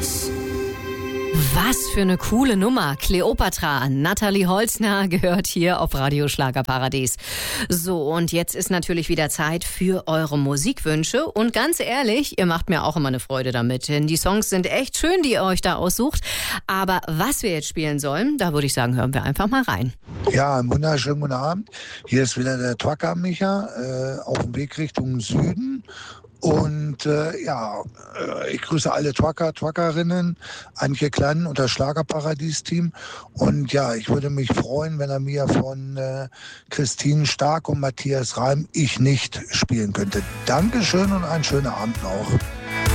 Was für eine coole Nummer. Kleopatra, Nathalie Holzner gehört hier auf Radio Schlagerparadies. So, und jetzt ist natürlich wieder Zeit für eure Musikwünsche. Und ganz ehrlich, ihr macht mir auch immer eine Freude damit. Denn die Songs sind echt schön, die ihr euch da aussucht. Aber was wir jetzt spielen sollen, da würde ich sagen, hören wir einfach mal rein. Ja, einen wunderschönen guten Abend. Hier ist wieder der Twacker Micha auf dem Weg Richtung Süden. Und ich grüße alle Twackerinnen, Antje Klein und das Schlagerparadies-Team. Und ja, ich würde mich freuen, wenn er mir von Christine Stark und Matthias Reim Ich nicht spielen könnte. Dankeschön und einen schönen Abend noch.